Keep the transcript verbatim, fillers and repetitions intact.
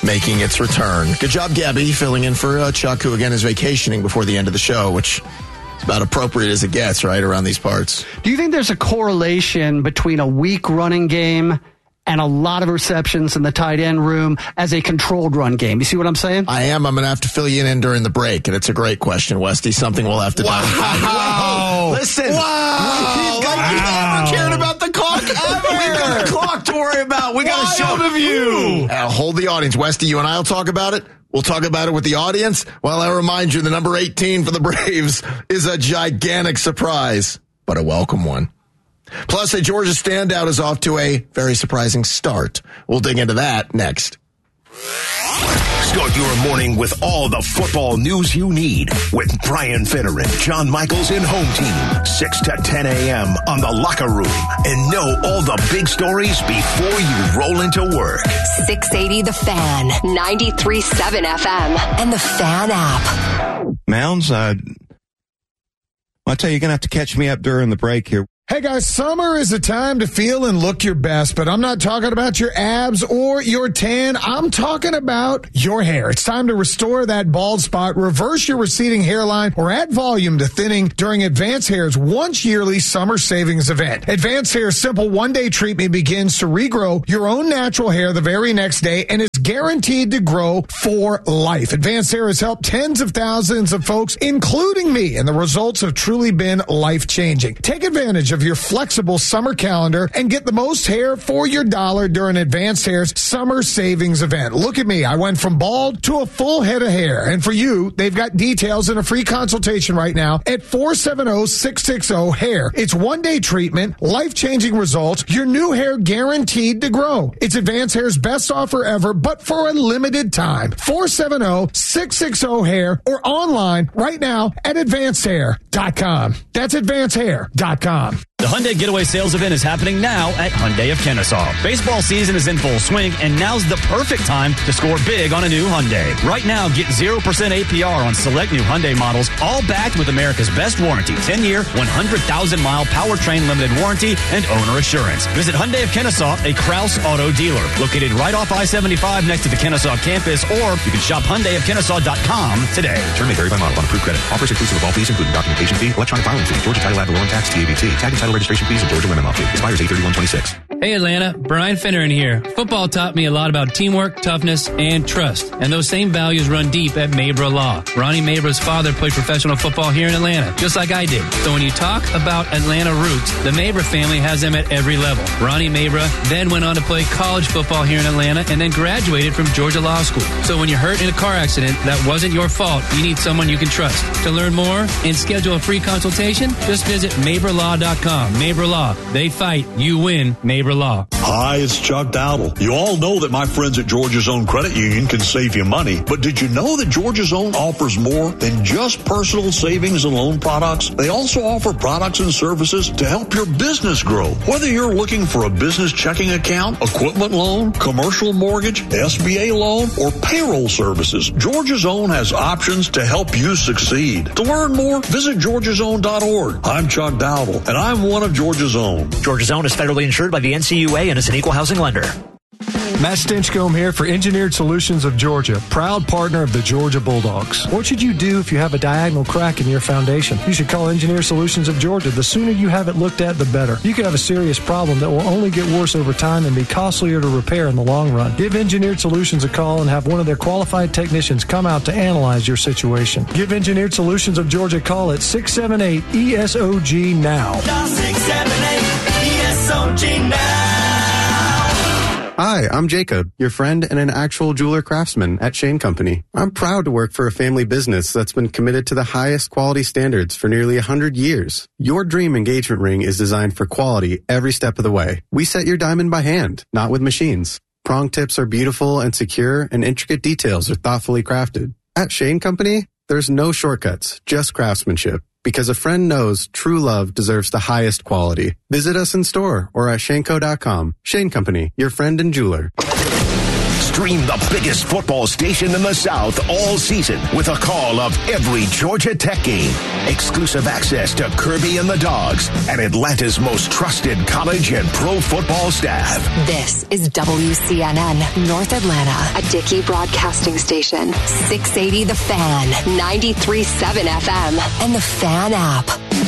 making its return. Good job, Gabby, filling in for uh, Chuck, who again is vacationing before the end of the show, which is about appropriate as it gets, right, around these parts. Do you think there's a correlation between a weak running game and a lot of receptions in the tight end room as a controlled run game? You see what I'm saying? I am. I'm going to have to fill you in during the break, and it's a great question, Westy. Something we'll have to wow. do. Wow. Listen. Wow. Like wow. you never cared about the clock ever. We got a clock to worry about. We got a show of you. Uh, hold the audience. Westy, you and I will talk about it. We'll talk about it with the audience. While I remind you, the number eighteen for the Braves is a gigantic surprise, but a welcome one. Plus, a Georgia standout is off to a very surprising start. We'll dig into that next. Start your morning with all the football news you need with Brian Fitterin, John Michaels, and Home Team. six to ten a.m. on The Locker Room. And know all the big stories before you roll into work. six eighty The Fan, ninety-three point seven F M, and the Fan app. Mounds, uh, I'll tell you, you're going to have to catch me up during the break here. Hey guys, summer is a time to feel and look your best, but I'm not talking about your abs or your tan. I'm talking about your hair. It's time to restore that bald spot, reverse your receding hairline, or add volume to thinning during Advanced Hair's once yearly summer savings event. Advanced Hair's simple one-day treatment begins to regrow your own natural hair the very next day and is guaranteed to grow for life. Advanced Hair has helped tens of thousands of folks, including me, and the results have truly been life-changing. Take advantage of your flexible summer calendar and get the most hair for your dollar during Advanced Hair's summer savings event. Look at me. I went from bald to a full head of hair. And for you, they've got details and a free consultation right now at four seven zero, six six zero, hair. It's one-day treatment, life-changing results, your new hair guaranteed to grow. It's Advanced Hair's best offer ever, but for a limited time. four seven zero, six six zero, hair or online right now at advanced hair dot com. That's advanced hair dot com. The Hyundai Getaway Sales Event is happening now at Hyundai of Kennesaw. Baseball season is in full swing, and now's the perfect time to score big on a new Hyundai. Right now, get zero percent A P R on select new Hyundai models, all backed with America's best warranty, ten-year, one hundred thousand mile powertrain limited warranty, and owner assurance. Visit Hyundai of Kennesaw, a Krause Auto dealer, located right off I seventy-five next to the Kennesaw campus, or you can shop Hyundai of Kennesaw dot com today. Term may vary by model on approved credit. Offers inclusive of all fees, including documentation fee, electronic filing fee, Georgia Title Ad Valorem Tax, T A B T, tag and title registration fees, and Georgia Limit Fee. Expires eight thirty-one twenty-six. Hey Atlanta, Brian Finneran here. Football taught me a lot about teamwork, toughness, and trust. And those same values run deep at Mabra Law. Ronnie Mabra's father played professional football here in Atlanta, just like I did. So when you talk about Atlanta roots, the Mabra family has them at every level. Ronnie Mabra then went on to play college football here in Atlanta and then graduated from Georgia Law School. So when you're hurt in a car accident that wasn't your fault, you need someone you can trust. To learn more and schedule a free consultation, just visit Mabra Law dot com. Mabra Law. They fight. You win. Mabra Law. Hi, it's Chuck Dowdle. You all know that my friends at Georgia Zone Credit Union can save you money, but did you know that Georgia Zone offers more than just personal savings and loan products? They also offer products and services to help your business grow. Whether you're looking for a business checking account, equipment loan, commercial mortgage, S B A loan, or payroll services, Georgia Zone has options to help you succeed. To learn more, visit georgia zone dot org. I'm Chuck Dowdle, and I'm one of Georgia Zone. Georgia Zone is federally insured by the N C U A and is an equal housing lender. Matt Stinchcomb here for Engineered Solutions of Georgia, proud partner of the Georgia Bulldogs. What should you do if you have a diagonal crack in your foundation? You should call Engineered Solutions of Georgia. The sooner you have it looked at, the better. You could have a serious problem that will only get worse over time and be costlier to repair in the long run. Give Engineered Solutions a call and have one of their qualified technicians come out to analyze your situation. Give Engineered Solutions of Georgia a call at six seven eight E S O G now. six seven eight E S O G now. Hi, I'm Jacob, your friend and an actual jeweler craftsman at Shane Company. I'm proud to work for a family business that's been committed to the highest quality standards for nearly one hundred years. Your dream engagement ring is designed for quality every step of the way. We set your diamond by hand, not with machines. Prong tips are beautiful and secure, and intricate details are thoughtfully crafted. At Shane Company, there's no shortcuts, just craftsmanship. Because a friend knows true love deserves the highest quality. Visit us in store or at Shaneco dot com. Shane Company, your friend and jeweler. Stream the biggest football station in the South all season with a call of every Georgia Tech game. Exclusive access to Kirby and the Dogs and Atlanta's most trusted college and pro football staff. This is W C N N North Atlanta, a Dickey broadcasting station. six eighty The Fan, ninety-three point seven F M, and the Fan app.